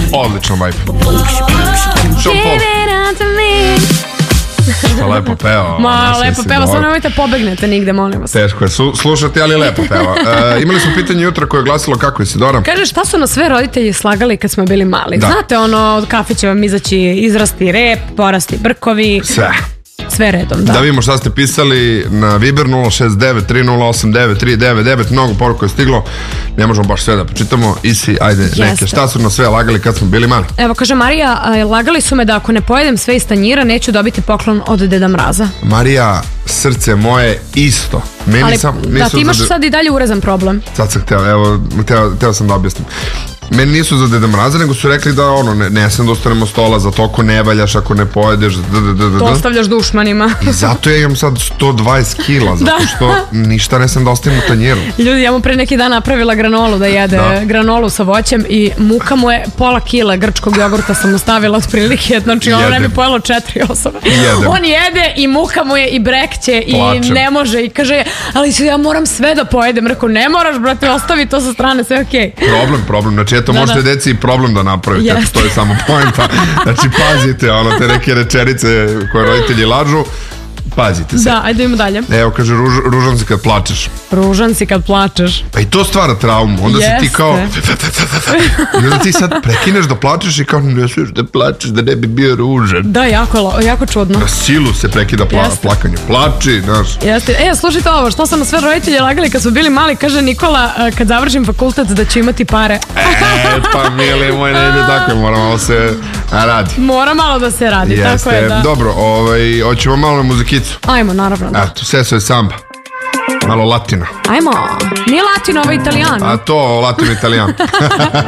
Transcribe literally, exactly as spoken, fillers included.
Odlično vibe. Sean Paul. Što lepo peva. Ma, lepo peva, samo nemojte pobegnete nigde, molim vas. Teško je slušati, ali lepo peva. E, imali smo pitanje jutra koje je glasilo kako je Isidora. Kaže, šta su nas sve roditelji slagali kad smo bili mali? Da. Znate, ono, od kafe će vam izaći, izrasti rep, porasti brkovi. Sve. Sve redom, da. Da vidimo šta ste pisali na Viber nula šest devet tri nula osam devet tri devet devet. Mnogo poruka je stiglo. Ne možemo baš sve da počitamo. Isi, ajde, Jeste. neke. Šta su nas sve lagali kad smo bili mali? Evo, kaže Marija, lagali su me da ako ne pojedem sve iz tanjira, neću dobiti poklon od Deda Mraza. Marija, srce moje isto. Meni Ali, sam, da, ti imaš za... sad i dalje urezan problem. Sad sam hteo, evo, hteo, hteo sam da objasnim. Meni nisu za Deda Mraza, nego su rekli da ono, ne, ne sam da ostanemo stola, za to ako ne valjaš, ako ne pojedeš, da, da, da, da. To ostavljaš dušmanima. I zato ja imam sad sto dvadeset kila, zato da. što ništa ne sam da ostavim u tanjiru. Ljudi, ja mu pre neki dan napravila granolu da jede, da. granolu sa voćem i muka mu je pola kila grčkog jogurta sam mu stavila otprilike, znači ono ne bi pojelo četiri osobe. Jedem. On jede i muka mu je i brekće i Plačem. ne može i kaže, ali ja moram sve da pojedem. Rekao, ne moraš, brate, ostavi to sa strane, sve okej. Okay. Problem, problem, znači eto, da, možete da. deci i problem da napravite, yes. to je samo poenta. Znači, pazite, ono, te neke rečenice koje roditelji lažu, pazite se. Da, ajde idemo dalje. Evo, kaže, ruž, ružan si kad plačeš. Ružan si kad plačeš. Pa i to stvara traumu. Onda Jeste. si ti kao... I onda ti sad prekineš da plačeš i kao, ne smiješ da plačeš da ne bi bio ružan. Da, jako, jako čudno. Na silu se prekida pla, plakanje. Plači, znaš. Jeste. E, slušajte ovo, što sam na sve roditelji lagali kad smo bili mali, kaže Nikola, kad završim fakultet da ću imati pare. E, pa mili moj, ne ide tako, mora malo se radi. Mora malo da se radi, Jeste. tako je, da. Dobro, ovaj, hoćemo malo na muzikicu. Ajmo, naravno, da. Eto, Seso je samba. Malo latino. Ajmo, nije latino, ovo je italijan. A to, latino italijan.